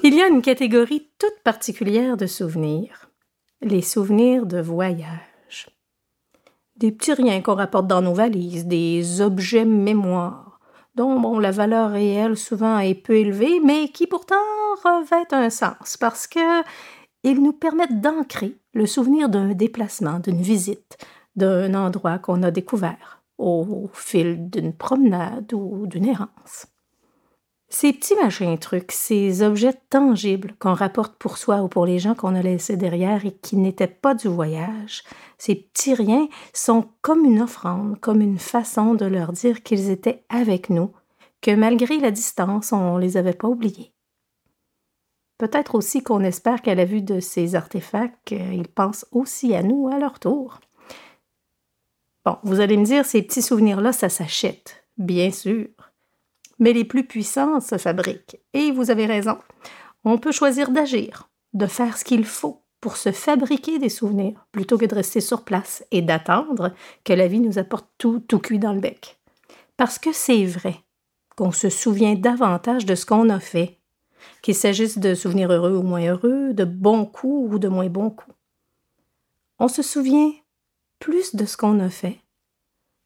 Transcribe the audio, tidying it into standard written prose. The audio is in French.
Il y a une catégorie toute particulière de souvenirs, les souvenirs de voyage. Des petits riens qu'on rapporte dans nos valises, des objets mémoire, dont la valeur réelle souvent est peu élevée, mais qui pourtant revêtent un sens, parce que ils nous permettent d'ancrer le souvenir d'un déplacement, d'une visite, d'un endroit qu'on a découvert au fil d'une promenade ou d'une errance. Ces petits machins trucs, ces objets tangibles qu'on rapporte pour soi ou pour les gens qu'on a laissés derrière et qui n'étaient pas du voyage, ces petits riens sont comme une offrande, comme une façon de leur dire qu'ils étaient avec nous, que malgré la distance, on les avait pas oubliés. Peut-être aussi qu'on espère qu'à la vue de ces artefacts, ils pensent aussi à nous à leur tour. Bon, vous allez me dire, ces petits souvenirs-là, ça s'achète, bien sûr. Mais les plus puissants se fabriquent. Et vous avez raison, on peut choisir d'agir, de faire ce qu'il faut pour se fabriquer des souvenirs, plutôt que de rester sur place et d'attendre que la vie nous apporte tout cuit dans le bec. Parce que c'est vrai qu'on se souvient davantage de ce qu'on a fait, qu'il s'agisse de souvenirs heureux ou moins heureux, de bons coups ou de moins bons coups. On se souvient plus de ce qu'on a fait